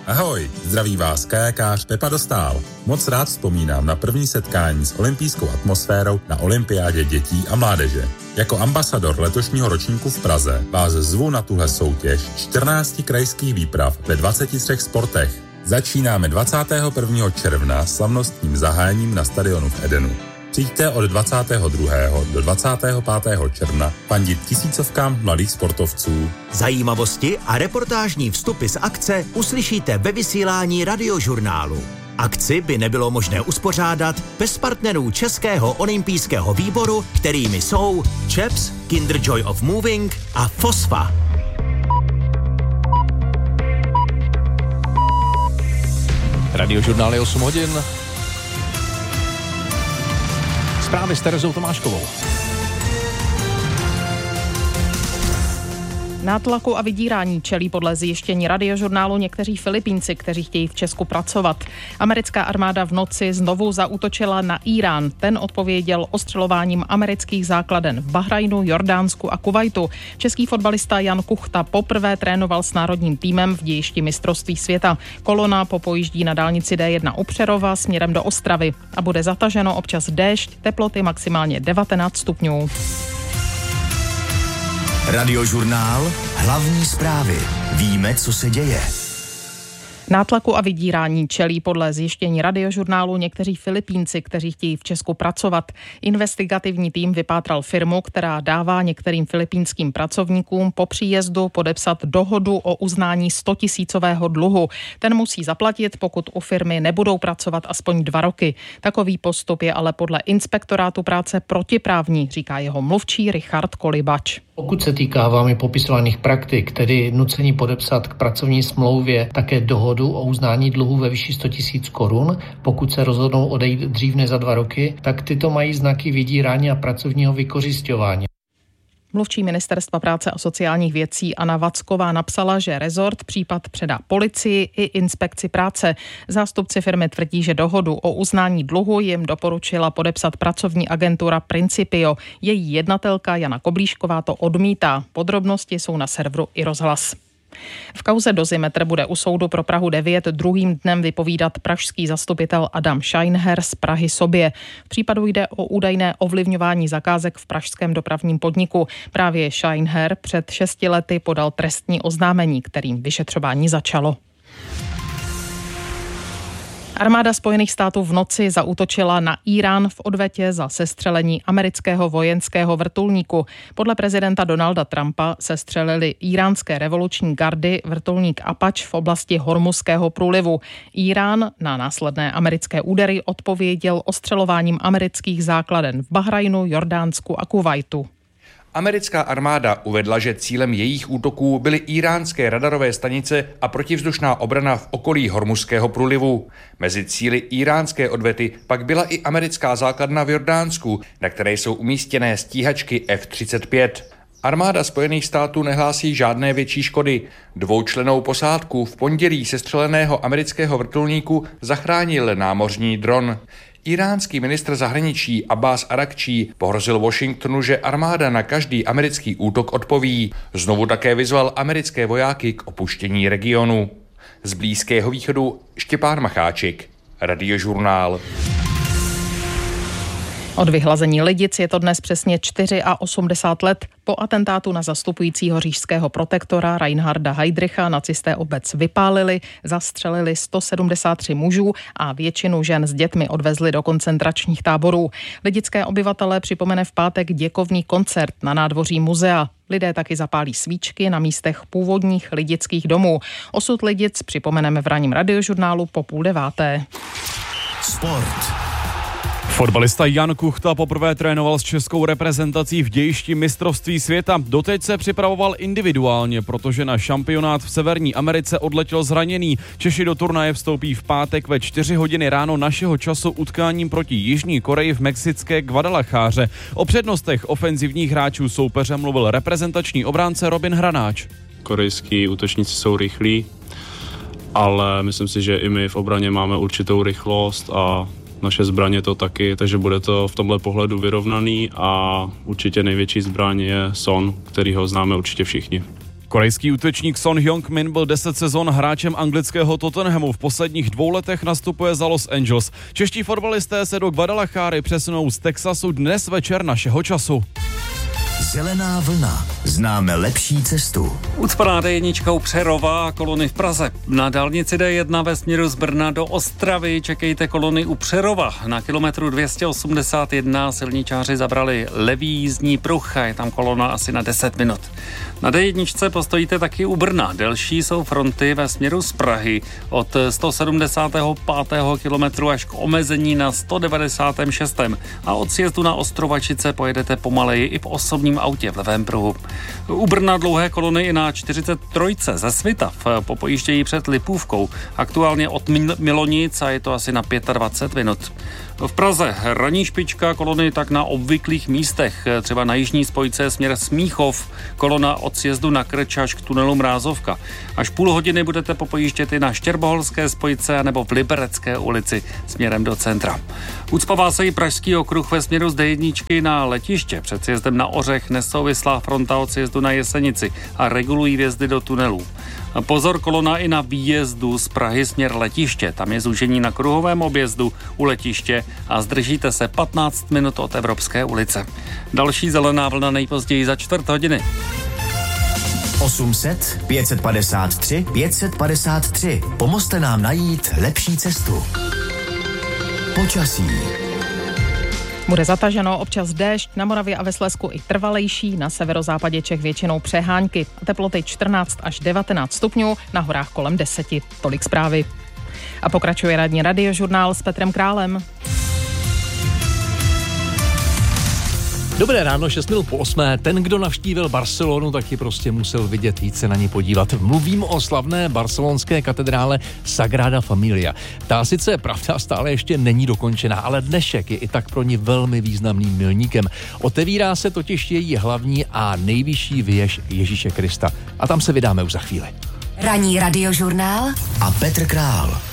Ahoj, zdraví vás kajakář Pepa Dostál. Moc rád vzpomínám na první setkání s olympijskou atmosférou na olympiádě dětí a mládeže. Jako ambasador letošního ročníku v Praze vás zvu na tuhle soutěž 14 krajských výprav ve 23 sportech. Začínáme 21. června slavnostním zahájením na stadionu v Edenu. Přijďte od 22. do 25. června fandit tisícovkám mladých sportovců. Zajímavosti a reportážní vstupy z akce uslyšíte ve vysílání Radiožurnálu. Akci by nebylo možné uspořádat bez partnerů Českého olympijského výboru, kterými jsou ČEPS, Kinder Joy of Moving a Fosfa. Radiožurnál je 8 hodin. Zprávy s Terezou Tomáškovou. Nátlaku a vydírání čelí podle zjištění Radiožurnálu někteří Filipínci, kteří chtějí v Česku pracovat. Americká armáda v noci znovu zaútočila na Írán. Ten odpověděl ostřelováním amerických základen v Bahrajnu, Jordánsku a Kuvajtu. Český fotbalista Jan Kuchta poprvé trénoval s národním týmem v dějišti mistrovství světa. Kolona popojíždí na dálnici D1 u Přerova směrem do Ostravy a bude zataženo občas déšť, teploty maximálně 19 stupňů. Radiožurnál, hlavní zprávy. Víme, co se děje. Nátlaku a vydírání čelí podle zjištění Radiožurnálu někteří Filipínci, kteří chtějí v Česku pracovat. Investigativní tým vypátral firmu, která dává některým filipínským pracovníkům po příjezdu podepsat dohodu o uznání 100 000 dluhu. Ten musí zaplatit, pokud u firmy nebudou pracovat aspoň 2 roky. Takový postup je ale podle Inspektorátu práce protiprávní, říká jeho mluvčí Richard Kolibač. Pokud se týká vámi popisovaných praktik, tedy nucení podepsat k pracovní smlouvě také dohodu o uznání dluhu ve výši 100 000 korun, pokud se rozhodnou odejít dřív než za 2 roky, tak tyto mají znaky vydírání a pracovního vykořisťování. Mluvčí Ministerstva práce a sociálních věcí Anna Vacková napsala, že rezort případ předá policii i inspekci práce. Zástupci firmy tvrdí, že dohodu o uznání dluhu jim doporučila podepsat pracovní agentura Principio. Její jednatelka Jana Koblíšková to odmítá. Podrobnosti jsou na serveru iRozhlas. V kauze Dozimetr bude u soudu pro Prahu 9 druhým dnem vypovídat pražský zastupitel Adam Scheinher z Prahy sobě. V případu jde o údajné ovlivňování zakázek v pražském dopravním podniku. Právě Scheinher před 6 lety podal trestní oznámení, kterým vyšetřování začalo. Armáda Spojených států v noci zaútočila na Írán v odvetě za sestřelení amerického vojenského vrtulníku. Podle prezidenta Donalda Trumpa sestřelili íránské revoluční gardy vrtulník Apache v oblasti Hormuzského průlivu. Írán na následné americké údery odpověděl ostřelováním amerických základen v Bahrajnu, Jordánsku a Kuvajtu. Americká armáda uvedla, že cílem jejich útoků byly íránské radarové stanice a protivzdušná obrana v okolí Hormuzského průlivu. Mezi cíli íránské odvety pak byla i americká základna v Jordánsku, na které jsou umístěné stíhačky F-35. Armáda Spojených států nehlásí žádné větší škody. 2člennou posádku v pondělí sestřeleného amerického vrtulníku zachránil námořní dron. Iránský ministr zahraničí Abbas Arakčí pohrozil Washingtonu, že armáda na každý americký útok odpoví. Znovu také vyzval americké vojáky k opuštění regionu. Z Blízkého východu Štěpán Macháček, Radiožurnál. Od vyhlazení Lidic je to dnes přesně 84 let. Po atentátu na zastupujícího říšského protektora Reinharda Heydricha nacisté obec vypálili, zastřelili 173 mužů a většinu žen s dětmi odvezli do koncentračních táborů. Lidické obyvatelé připomene v pátek děkovný koncert na nádvoří muzea. Lidé taky zapálí svíčky na místech původních lidických domů. Osud Lidic připomeneme v ranním Radiožurnálu po 8:30. Sport. Fotbalista Jan Kuchta poprvé trénoval s českou reprezentací v dějišti mistrovství světa. Doteď se připravoval individuálně, protože na šampionát v Severní Americe odletěl zraněný. Češi do turnaje vstoupí v pátek ve 4 hodiny ráno našeho času utkáním proti Jižní Koreji v mexické Guadalajáře. O přednostech ofenzivních hráčů soupeře mluvil reprezentační obránce Robin Hranáč. Korejský útočníci jsou rychlí, ale myslím si, že i my v obraně máme určitou rychlost a naše zbraně to taky, takže bude to v tomhle pohledu vyrovnaný a určitě největší zbraň je Son, kterýho známe určitě všichni. Korejský útočník Son Heung-min byl 10 sezon hráčem anglického Tottenhamu. V posledních 2 letech nastupuje za Los Angeles. Čeští fotbalisté se do Guadalajary přesunou z Texasu dnes večer našeho času. Zelená vlna. Známe lepší cestu. Ucpaná D1 u Přerova a kolony v Praze. Na dálnici D1 ve směru z Brna do Ostravy čekejte kolony u Přerova. Na kilometru 281 silničáři zabrali levý jízdní pruh a je tam kolona asi na 10 minut. Na D1 postojíte taky u Brna. Delší jsou fronty ve směru z Prahy od 175. kilometru až k omezení na 196. A od sjezdu na Ostrovačice pojedete pomaleji i v osobním autě v levém pruhu. U Brna dlouhé kolony i na 43. ze Svitav popojíždějí před Lipůvkou. Aktuálně od Milonic a je to asi na 25 minut. V Praze ranní špička kolony tak na obvyklých místech, třeba na jižní spojce směr Smíchov, kolona od sjezdu na Krč až k tunelu Mrázovka. Až půl hodiny budete popojíždět i na Štěrboholské spojce nebo v Liberecké ulici směrem do centra. Ucpává se i Pražský okruh ve směru z D1 na letiště. Před sjezdem na Ořech nesouvislá fronta od sjezdu na Jesenici a regulují vjezdy do tunelů. Pozor, kolona i na výjezdu z Prahy směr letiště. Tam je zúžení na kruhovém objezdu u letiště a zdržíte se 15 minut od Evropské ulice. Další zelená vlna nejpozději za 4 hodiny. 800 553 553. Pomozte nám najít lepší cestu. Počasí. Bude zataženo, občas déšť, na Moravě a ve Slezsku i trvalejší, na severozápadě Čech většinou přehánky. Teploty 14 až 19 stupňů, na horách kolem 10. Tolik zprávy. A pokračuje ranní radiožurnál s Petrem Králem. Dobré ráno, 6 minut po 8. Ten, kdo navštívil Barcelonu, taky prostě musel vidět, víc se na ní podívat. Mluvím o slavné barcelonské katedrále Sagrada Familia. Ta sice, pravda, stále ještě není dokončená, ale dnešek je i tak pro ní velmi významným milníkem. Otevírá se totiž její hlavní a nejvyšší věž Ježíše Krista. A tam se vydáme už za chvíli. Ranní radiožurnál a Petr Král.